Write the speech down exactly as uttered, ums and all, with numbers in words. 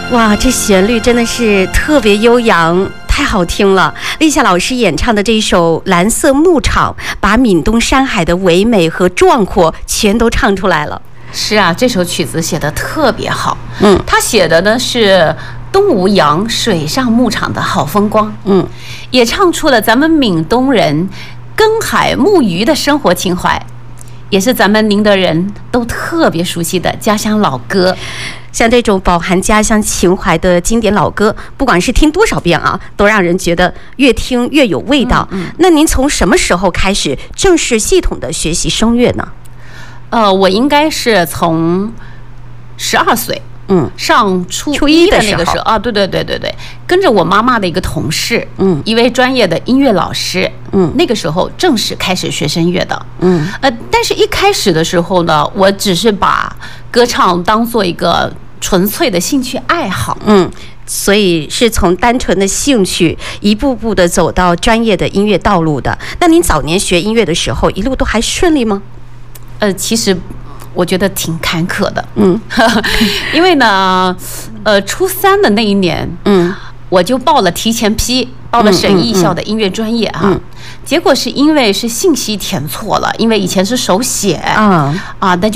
哇，这旋律真的是特别悠扬，太好听了。丽夏老师演唱的这一首《蓝色牧场》，把闽东山海的唯美和壮阔全都唱出来了。 是啊，这首曲子写得特别好。 嗯， 他写的呢是东吴阳水上牧场的好风光。 嗯， 也唱出了咱们闽东人耕海牧渔的生活情怀，也是咱们宁德人都特别熟悉的家乡老歌。 像这种饱含家乡情怀的经典老歌，不管是听多少遍啊，都让人觉得越听越有味道。嗯嗯、那您从什么时候开始正式系统的学习声乐呢？ 呃，我应该是从十二岁， 嗯， 上初初一一的时候的那个时候啊，对对对对对，跟着我妈妈的一个同事， 嗯， 一位专业的音乐老师， 嗯， 那个时候正式开始学声乐的， 嗯， 呃，但是一开始的时候呢，我只是把歌唱当做一个纯粹的兴趣爱好， 嗯。所以是从单纯的兴趣一步步的走到专业的音乐道路的。那您早年学音乐的时候，一路都还顺利吗？ 呃，其实我觉得挺坎坷的， 嗯， 因为呢，呃，初三的那一年， 嗯， 我就报了提前批，报了省艺校的音乐专业哈、嗯嗯嗯，结果是因为是信息填错了，因为以前是手写， 啊啊，那就。